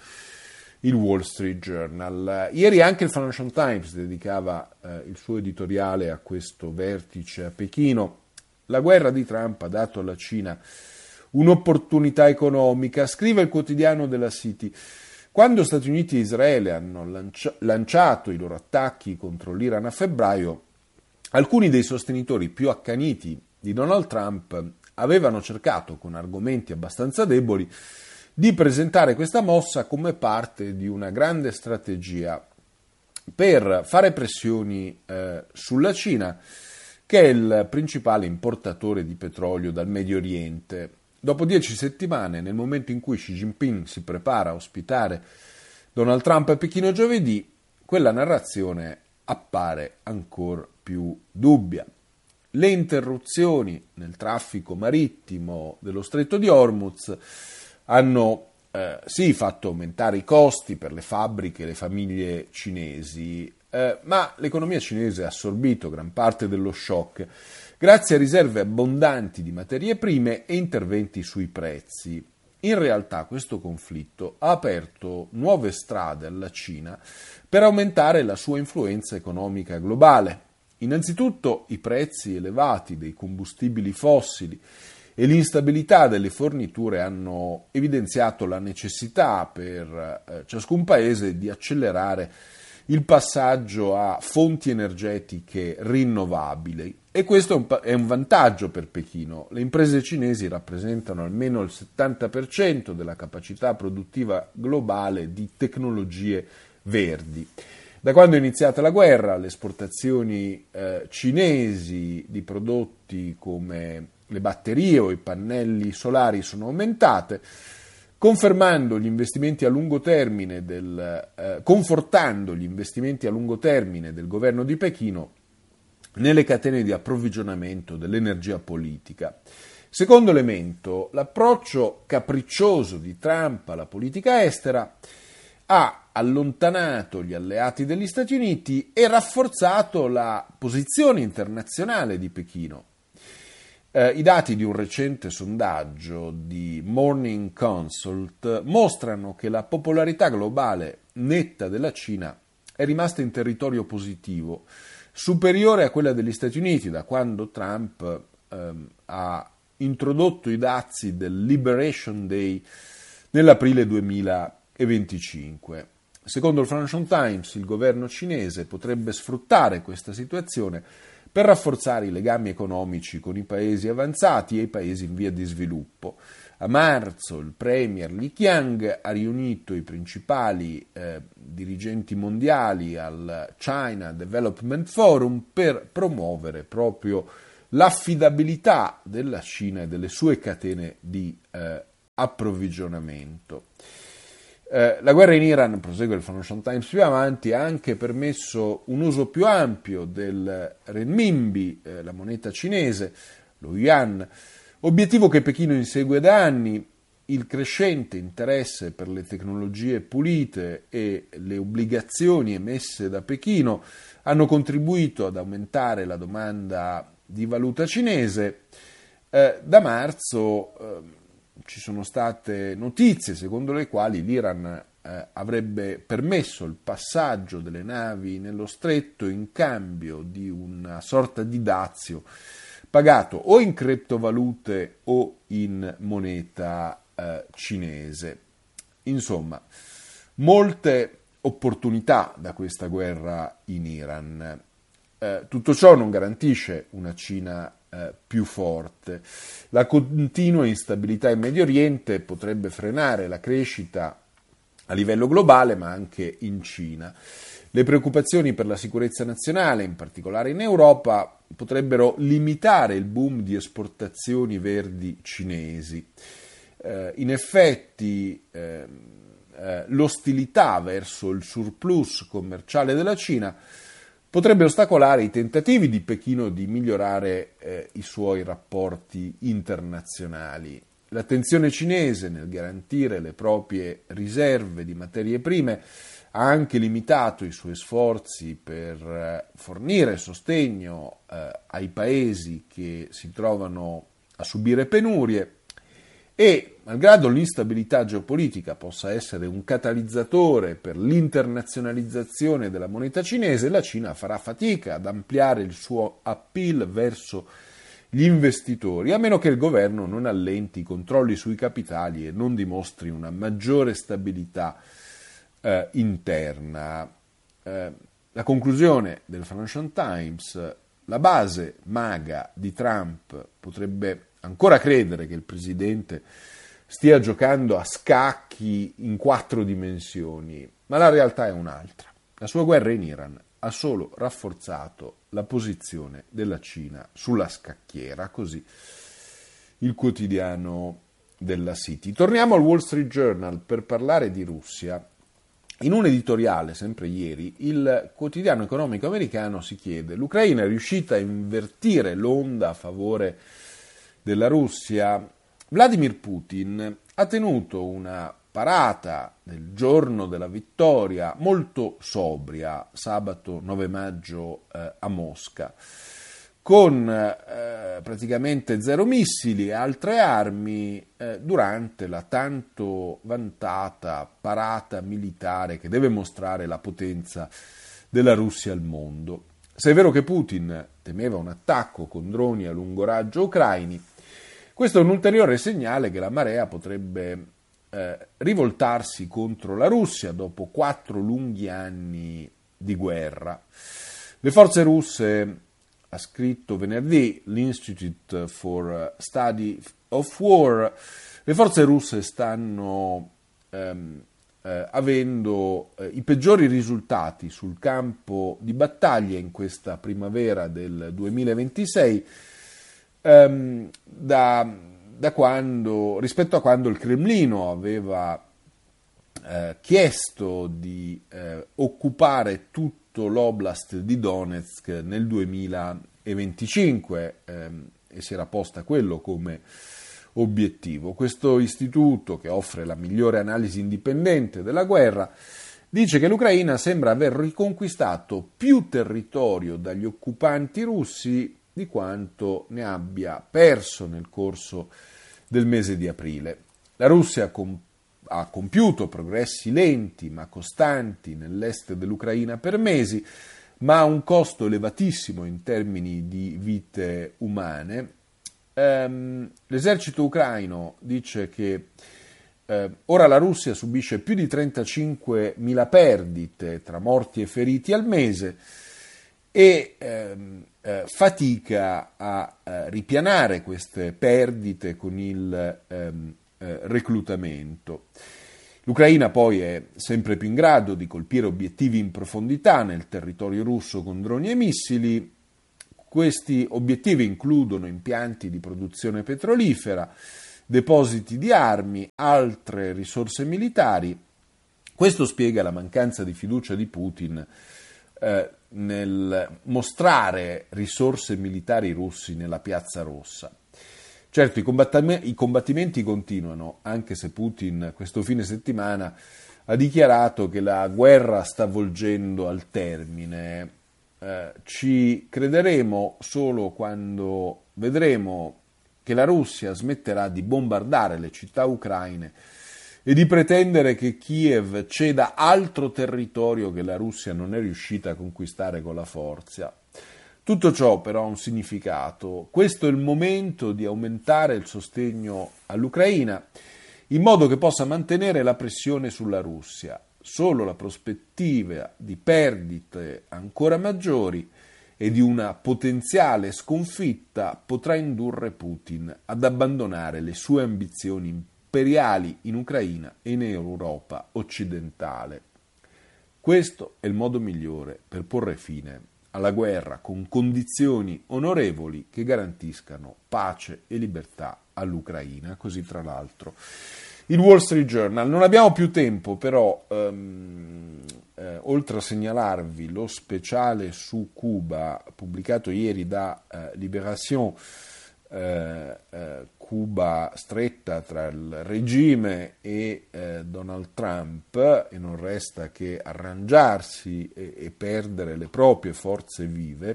il Wall Street Journal. Ieri anche il Financial Times dedicava eh, il suo editoriale a questo vertice a Pechino. La guerra di Trump ha dato alla Cina un'opportunità economica, scrive il quotidiano della City. Quando Stati Uniti e Israele hanno lancia- lanciato i loro attacchi contro l'Iran a febbraio, alcuni dei sostenitori più accaniti di Donald Trump avevano cercato, con argomenti abbastanza deboli, di presentare questa mossa come parte di una grande strategia per fare pressioni eh, sulla Cina, che è il principale importatore di petrolio dal Medio Oriente. Dopo dieci settimane, nel momento in cui Xi Jinping si prepara a ospitare Donald Trump a Pechino giovedì, quella narrazione appare ancora più dubbia. Le interruzioni nel traffico marittimo dello Stretto di Hormuz hanno eh, sì fatto aumentare i costi per le fabbriche e le famiglie cinesi, eh, ma l'economia cinese ha assorbito gran parte dello shock grazie a riserve abbondanti di materie prime e interventi sui prezzi. In realtà questo conflitto ha aperto nuove strade alla Cina per aumentare la sua influenza economica globale. Innanzitutto i prezzi elevati dei combustibili fossili e l'instabilità delle forniture hanno evidenziato la necessità per eh, ciascun paese di accelerare il passaggio a fonti energetiche rinnovabili. E questo è un, è un vantaggio per Pechino. Le imprese cinesi rappresentano almeno il settanta per cento della capacità produttiva globale di tecnologie verdi. Da quando è iniziata la guerra, le esportazioni eh, cinesi di prodotti come le batterie o i pannelli solari sono aumentate, confermando gli investimenti a lungo termine del, eh, confortando gli investimenti a lungo termine del governo di Pechino nelle catene di approvvigionamento dell'energia politica. Secondo elemento, l'approccio capriccioso di Trump alla politica estera ha allontanato gli alleati degli Stati Uniti e rafforzato la posizione internazionale di Pechino. Eh, I dati di un recente sondaggio di Morning Consult mostrano che la popolarità globale netta della Cina è rimasta in territorio positivo, superiore a quella degli Stati Uniti da quando Trump ehm, ha introdotto i dazi del Liberation Day nell'aprile duemiladiciotto. duemilaventicinque. Secondo il Financial Times, il governo cinese potrebbe sfruttare questa situazione per rafforzare i legami economici con i paesi avanzati e i paesi in via di sviluppo. A marzo il premier Li Qiang ha riunito i principali eh, dirigenti mondiali al China Development Forum per promuovere proprio l'affidabilità della Cina e delle sue catene di eh, approvvigionamento. Eh, la guerra in Iran, prosegue il Financial Times più avanti, ha anche permesso un uso più ampio del renminbi, eh, la moneta cinese, lo yuan, obiettivo che Pechino insegue da anni. Il crescente interesse per le tecnologie pulite e le obbligazioni emesse da Pechino hanno contribuito ad aumentare la domanda di valuta cinese. Eh, da marzo eh, ci sono state notizie secondo le quali l'Iran eh, avrebbe permesso il passaggio delle navi nello stretto in cambio di una sorta di dazio pagato o in criptovalute o in moneta eh, cinese. Insomma, molte opportunità da questa guerra in Iran. Eh, tutto ciò non garantisce una Cina eh, più forte. La continua instabilità in Medio Oriente potrebbe frenare la crescita a livello globale, ma anche in Cina. Le preoccupazioni per la sicurezza nazionale, in particolare in Europa, potrebbero limitare il boom di esportazioni verdi cinesi. Eh, in effetti, eh, eh, l'ostilità verso il surplus commerciale della Cina potrebbe ostacolare i tentativi di Pechino di migliorare eh, i suoi rapporti internazionali. L'attenzione cinese nel garantire le proprie riserve di materie prime ha anche limitato i suoi sforzi per fornire sostegno eh, ai paesi che si trovano a subire penurie e, malgrado l'instabilità geopolitica possa essere un catalizzatore per l'internazionalizzazione della moneta cinese, la Cina farà fatica ad ampliare il suo appeal verso gli investitori, a meno che il governo non allenti i controlli sui capitali e non dimostri una maggiore stabilità Eh, interna. Eh, la conclusione del Financial Times: la base maga di Trump potrebbe ancora credere che il presidente stia giocando a scacchi in quattro dimensioni, ma la realtà è un'altra. La sua guerra in Iran ha solo rafforzato la posizione della Cina sulla scacchiera, così il quotidiano della City. Torniamo al Wall Street Journal per parlare di Russia. In un editoriale, sempre ieri, il quotidiano economico americano si chiede: l'Ucraina è riuscita a invertire l'onda a favore della Russia? Vladimir Putin ha tenuto una parata del giorno della vittoria molto sobria, sabato nove maggio eh, a Mosca, con eh, praticamente zero missili e altre armi eh, durante la tanto vantata parata militare che deve mostrare la potenza della Russia al mondo. Se è vero che Putin temeva un attacco con droni a lungo raggio ucraini, questo è un ulteriore segnale che la marea potrebbe eh, rivoltarsi contro la Russia dopo quattro lunghi anni di guerra. Le forze russe, ha scritto venerdì l'Institute for Study of War, le forze russe stanno ehm, eh, avendo eh, i peggiori risultati sul campo di battaglia in questa primavera del duemilaventisei ehm, da, da quando, rispetto a quando il Cremlino aveva eh, chiesto di eh, occupare tutto l'oblast di Donetsk nel duemilaventicinque ehm, e si era posta quello come obiettivo. Questo istituto, che offre la migliore analisi indipendente della guerra, dice che l'Ucraina sembra aver riconquistato più territorio dagli occupanti russi di quanto ne abbia perso nel corso del mese di aprile. La Russia com- ha compiuto progressi lenti ma costanti nell'est dell'Ucraina per mesi, ma a un costo elevatissimo in termini di vite umane. Ehm, l'esercito ucraino dice che Eh, ora la Russia subisce più di trentacinquemila perdite tra morti e feriti al mese e ehm, eh, fatica a eh, ripianare queste perdite con il ehm, eh, reclutamento. L'Ucraina poi è sempre più in grado di colpire obiettivi in profondità nel territorio russo con droni e missili. Questi obiettivi includono impianti di produzione petrolifera, depositi di armi, altre risorse militari. Questo spiega la mancanza di fiducia di Putin eh, nel mostrare risorse militari russi nella Piazza Rossa. Certo, i, combattim- i combattimenti continuano, anche se Putin questo fine settimana ha dichiarato che la guerra sta volgendo al termine. Eh, ci crederemo solo quando vedremo che la Russia smetterà di bombardare le città ucraine e di pretendere che Kiev ceda altro territorio che la Russia non è riuscita a conquistare con la forza. Tutto ciò però ha un significato. Questo è il momento di aumentare il sostegno all'Ucraina in modo che possa mantenere la pressione sulla Russia. Solo la prospettiva di perdite ancora maggiori e di una potenziale sconfitta potrà indurre Putin ad abbandonare le sue ambizioni imperiali in Ucraina e in Europa occidentale. Questo è il modo migliore per porre fine alla guerra con condizioni onorevoli che garantiscano pace e libertà all'Ucraina. Così, tra l'altro, il Wall Street Journal. Non abbiamo più tempo, però, um, eh, oltre a segnalarvi lo speciale su Cuba pubblicato ieri da eh, Libération, eh, eh, Cuba stretta tra il regime e eh, Donald Trump, e non resta che arrangiarsi e, e perdere le proprie forze vive.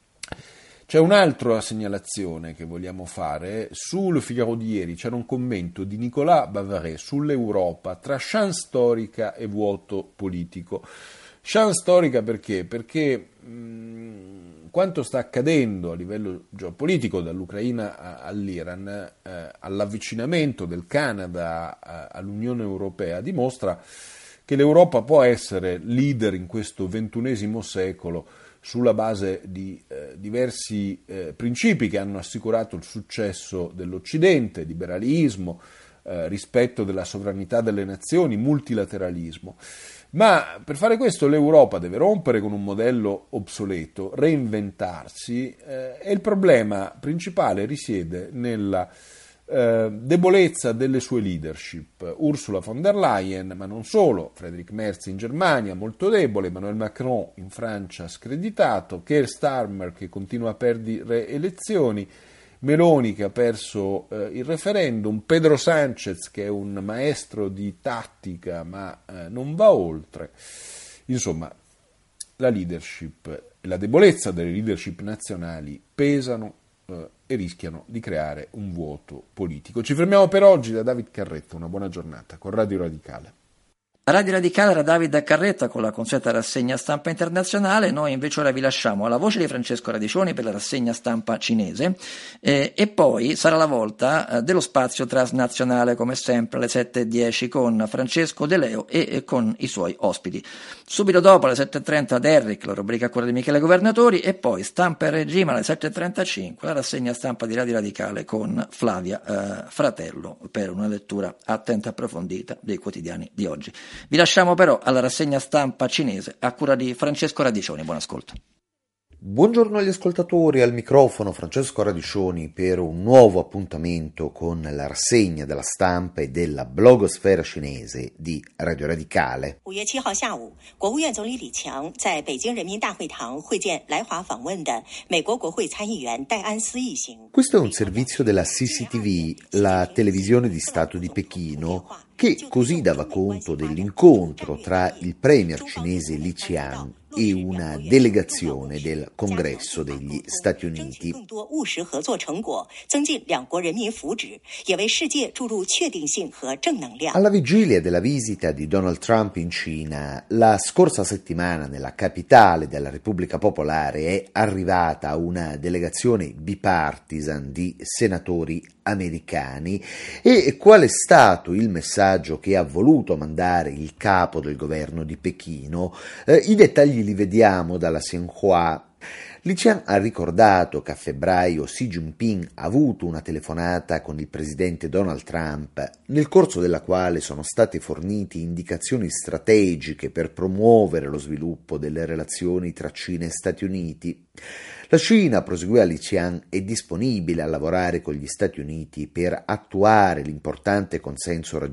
C'è un'altra segnalazione che vogliamo fare. Sul Figaro di ieri c'era un commento di Nicolas Bavaret sull'Europa tra chance storica e vuoto politico. Chance storica perché? Perché mh, quanto sta accadendo a livello geopolitico dall'Ucraina all'Iran, eh, all'avvicinamento del Canada all'Unione Europea, dimostra che l'Europa può essere leader in questo ventunesimo secolo sulla base di eh, diversi eh, principi che hanno assicurato il successo dell'Occidente: liberalismo, eh, rispetto della sovranità delle nazioni, multilateralismo. Ma per fare questo l'Europa deve rompere con un modello obsoleto, reinventarsi, eh, e il problema principale risiede nella eh, debolezza delle sue leadership. Ursula von der Leyen, ma non solo, Friedrich Merz in Germania molto debole, Emmanuel Macron in Francia screditato, Keir Starmer che continua a perdere elezioni, Meloni che ha perso eh, il referendum, Pedro Sánchez che è un maestro di tattica ma eh, non va oltre. Insomma, la leadership, la debolezza delle leadership nazionali pesano eh, e rischiano di creare un vuoto politico. Ci fermiamo per oggi. Da David Carretta, una buona giornata con Radio Radicale. Radio Radicale era David Carretta con la consueta rassegna stampa internazionale. Noi invece ora vi lasciamo alla voce di Francesco Radicioni per la rassegna stampa cinese eh, e poi sarà la volta eh, dello spazio transnazionale, come sempre alle sette e dieci con Francesco De Leo e, e con i suoi ospiti. Subito dopo alle sette e trenta Derrick, la rubrica a cura di Michele Governatori, e poi Stampa e Regime alle sette e trentacinque, la rassegna stampa di Radio Radicale con Flavia eh, Fratello per una lettura attenta e approfondita dei quotidiani di oggi. Vi lasciamo però alla rassegna stampa cinese a cura di Francesco Radicioni. Buon ascolto. Buongiorno agli ascoltatori, al microfono Francesco Radicioni per un nuovo appuntamento con la rassegna della stampa e della blogosfera cinese di Radio Radicale. 五月七号下午，国务院总理李强在北京人民大会堂会见来华访问的美国国会参议员戴安斯一行。 Questo è un servizio della C C T V, la televisione di Stato di Pechino, che così dava conto dell'incontro tra il premier cinese Li Qiang e una delegazione del Congresso degli Stati Uniti. Alla vigilia della visita di Donald Trump in Cina, la scorsa settimana nella capitale della Repubblica Popolare è arrivata una delegazione bipartisan di senatori americani e qual è stato il messaggio che ha voluto mandare il capo del governo di Pechino. Eh, I dettagli li vediamo dalla Xinhua. Li Qiang ha ricordato che a febbraio Xi Jinping ha avuto una telefonata con il presidente Donald Trump, nel corso della quale sono state fornite indicazioni strategiche per promuovere lo sviluppo delle relazioni tra Cina e Stati Uniti. La Cina, proseguiva Li Qiang, è disponibile a lavorare con gli Stati Uniti per attuare l'importante consenso raggiunto